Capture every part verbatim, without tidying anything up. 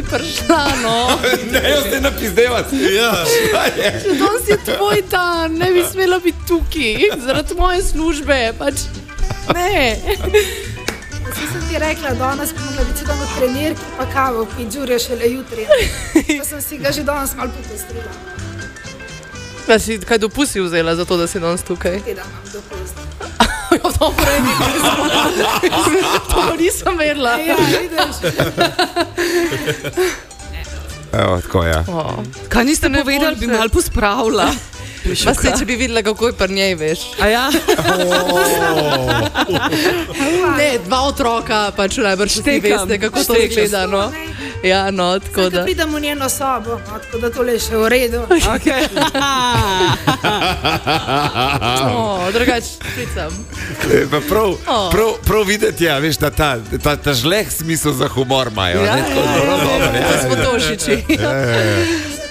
prišla, no. Ne, jaz te napizdevati. Ja. Danes je tvoj dan, ne bi smela biti tukaj, zaradi moje službe, pač ne. Vsi sem ti rekla, danes bi mogla biti doma trenirki, pa kavo, ki džurje šele jutri. Pa sem si ga že danes malo popestrila. Pa si kaj dopusti vzela za to, da si danes tukaj? Teden imam dopust. Jo, dobro, to nisem vedela. Ja, vidiš. Evo, tako, ja. Oh. Kaj niste ne povedali, bi malo pospravila? Pa se, če bi videla, kako je pri njej, veš. A ja? Ne, dva otroka, pač najbrž vsi veste, kako to izgleda, no. Ja, no, tako da. Zdaj, pridem v njeno sobo, no, tako da tole je še v redu. Okay. O, drugač, pricam. Pa prav, prav, prav videti, ja, veš, da ta, ta, ta žleh smisel za humor imajo. Ja, ne, tako ja, zelo ja, dobro, ja, ja, to smo tošiči. Ja, ja, ja.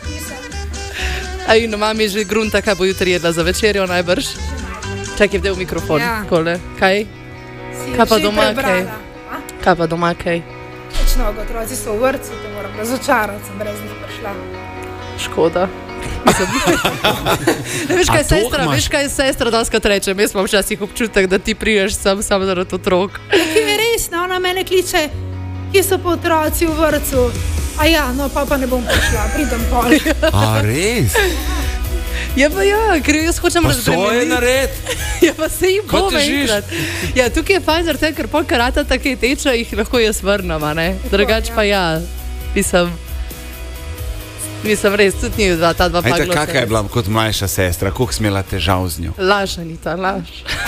Aj, no, mami že grunta, kaj bo jutri jedla za večerjo najbrž. Čakaj, vdel mikrofon, Ja. kole. Kaj? Si Kaj pa že doma, prebrala? kaj? A? Kaj pa doma, kaj? Več mnogo, otroci so v vrtcu, te moram razočarati, sem brez njih prišla. Škoda. Mislim, ne, veš, kaj A je sestra, to imaš? veš, kaj je sestra daskrat reče. Jaz imam včasih občutek, da ti priješ sam, sam zaradi otrok. Ki je res, no, ona mene kliče, kje so pa otroci v vrtcu. A ja, no, pa pa ne bom prišla, pridem pol. A res? Ja, pa ja, ker jaz hočem Pa so je razbremeniti. nared? Ja, pa se jim Ko bom težiš? enkrat. Ja, tukaj je fajn, zaradi tega, ker pol karata take teče, jih lahko jaz vrnem, a ne? Drugač pa ja, mislim, mislim res, tudi ni dva, ta dva Ajte, pagla. kakaj je bila kot mlajša sestra, koliko si imela težav z njo? Laž, Anita, laž.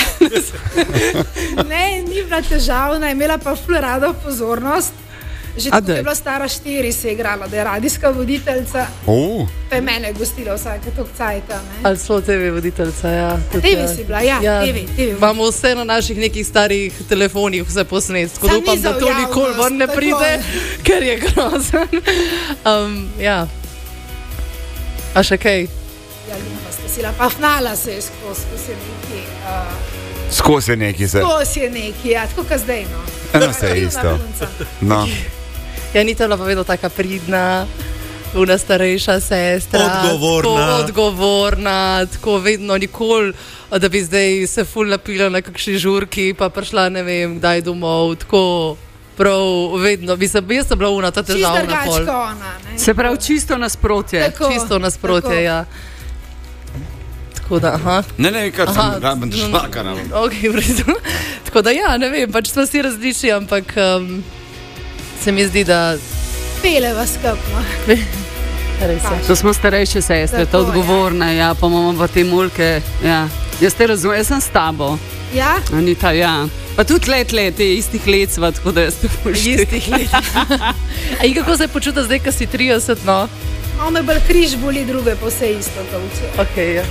Ne, ni bila težavna, imela pa ful rado pozornost. Že A tako daj. je bila stara štiri, se je igrala, da je radijska voditeljca, O, pa je mene gostila vsake tok cajta. ne. Ali smo te ve voditeljca, ja. tudi, Te ve ja. si bila, ja, te ve, te ve. Imamo vse na naših nekih starih telefonih, vse posnet, tako da Samo ni upam, da za to nikoli javnost, ven ne tako. pride, ker je grozen. Um, ja. A še kaj? Ja, limpa skosila, pa fnala se je skozi, skozi je neki, uh, skozi je neki se. skozi je neki, ja, tako ka zdaj, no. Eno se je Divna isto. punca. No. Ja, ni bila pa vedno taka pridna, una starejša sestra. Odgovorna. Tako odgovorna, tako vedno nikoli, da bi zdaj se ful napila na kakšni žurki, pa prišla ne vem kdaj domov, tako prav vedno. Mislim, jaz sem bila una, ta Čisto težavna drugače pol. kot ona, ne. Se pravi, čisto nasprotje. Tako, Čisto nasprotje, tako. ja. Tako da, aha. Ne, ne, kar Aha, sem raben no, šlaka na Ok, v redu. Tako da ja, ne vem, pač smo si različni, ampak um, se mi zdi, da Pele vas skupno. res je. To smo starejše sestre, Tako, to odgovorne, ja, pa imamo pa te mulke. Ja. Jaz te razumem, jaz sem s tabo, Ja? Anita, ja. Pa tudi let, let, te istih let sva, tako da jaz te poštujem. Istih let. A in kako se počuta zdaj, ko si trideset, no? Malo me bolj križ boli, druge pa vse isto to uče. Ok, ja.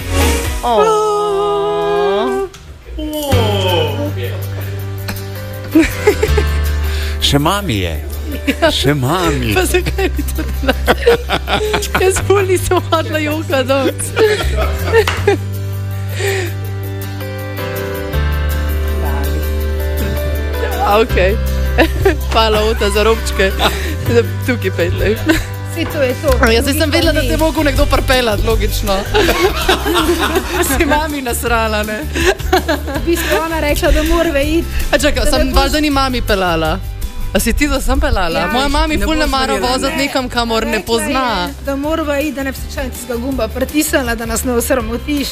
Oh. Še mami je. Še mami. Pa zakaj bi to delala? Jaz bolj nisem hodila joka danes. Ok. Hvala, Ota, za robčke. Tukaj petlej. Vse to je to. Jaz Drugih sem pa vedela, da ni. te mogo nekdo prpelat, logično. Si mami nasrala, ne? V bistvu ona rekla, da mora iti. A čakaj, Da sem ne boš- valjda ni mami pelala. A si ti, da sem pelala? Ja. Moja mami Ne ful ne boš mara verjela. voziti nekam, kamor ne Rekla pozna. je, da morava iti, da ne bi se član tistega gumba pritisnila, da nas ne osramotiš.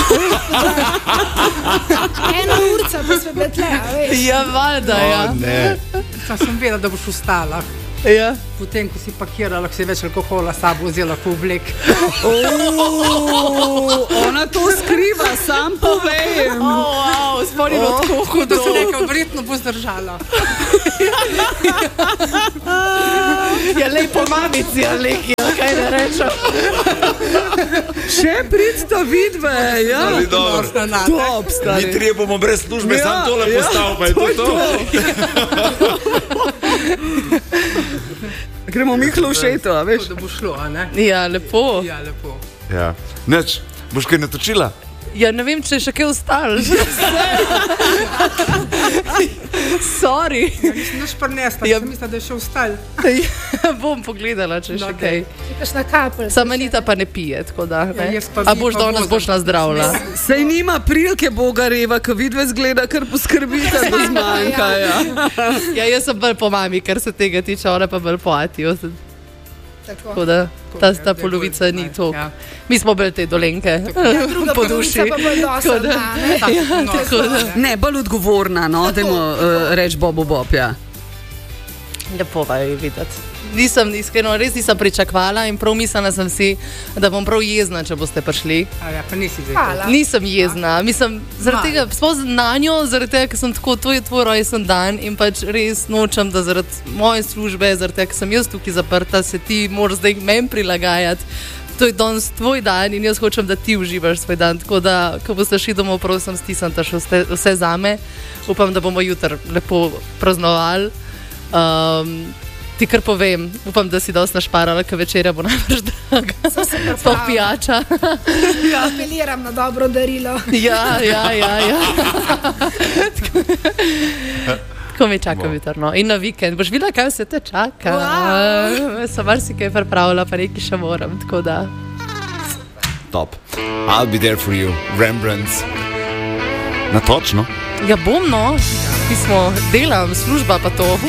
Ena urca pa sve betle, a veš. Ja, valjda, ja. O, ne. Pa sem vedela, da boš ustala. Ja. Potem, ko si pakirala, ko si več alkohola s sabo vzela v oblek. Oh, ona to skriva, sam povem. Oh, wow, spomnim oh, tako To hudo. si rekel, verjetno bo zdržala. Ja, lepo mamici, ali kaj ne rečem. Še pridsta vidve, ja. Ali dobro. Top, Mi stari. trije bomo brez službe, Ja, sam tole ja, postavil, pa je to to. Gremo Mihlo v šeto, a veš. Da bo šlo, a ne? Ja, lepo. Ja, lepo. Ja. Neč, boš kaj natočila? Ja, ne vem, če je še kaj ostalo. Sorry. Ja, nisem nič prinesla, Ja. sem mislila, da je šel v stal. Bom pogledala, če še No, kaj. Kakšna kapelj. Sama Anita pa ne pije, tako da. Ne? Ja, jaz pa A bi boš pa danes vozila. boš nazdravila. Sej nima prilike Boga reva, ko vidve zgleda, kar poskrbite, da zmanjka. Ja. Ja, jaz sem bolj po mami, kar se tega tiče, ona pa bolj po Atiju. Tako. Tako da ta, je, ta da je polovica bolj, ni ne, to. ja. Mi smo bolj te dolenke. Druga Po polovica duši. pa bolj dosadna, ne? No, tako da. Ne, bolj odgovorna, no, dajmo uh, reči Bobu Bob. Ja. Lepo vaj videti. Nisem, iskreno, res nisem pričakvala in prav mislila sem si, da bom prav jezna, če boste prišli. A ja, pa nisi zdaj. Hvala. Nisem jezna, mislim, zaradi tega, sploh na njo, zaradi tega, ker sem tako, to je tvoj rojsten dan in pač res nočem, da zaradi moje službe, zaradi tega, ker sem jaz tukaj zaprta, se ti moraš zdaj meni prilagajati. To je danes tvoj dan in jaz hočem, da ti uživaš svoj dan. Tako da, ko boste šli domov, prosim, stisnite še vse, vse zame. Upam, da bomo jutri lepo praznovali. Um, ti kar povem, upam, da si dosti našparala, ker večerja bo najbrž draga. Sploh pijača. Ja, apeliram na dobro darilo. Ja, ja, ja. ja. Tako mi čaka jutrno. In na vikend. Boš videla, kaj vse te čaka. Wow. Sem marsikaj pripravila, pa nekaj še moram. Tako da. Top. I'll be there for you, Rembrandts. Na točno. Ja, bom no. Mi smo, delam, služba pa to.